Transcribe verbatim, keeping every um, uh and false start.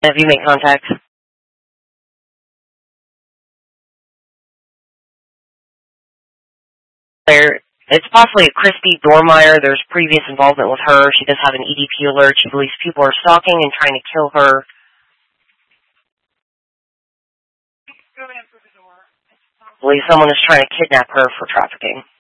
Have you made contact? There, it's possibly Christy Dormeyer. There's previous involvement with her. She does have an E D P alert. She believes people are stalking and trying to kill her. I believe someone is trying to kidnap her for trafficking.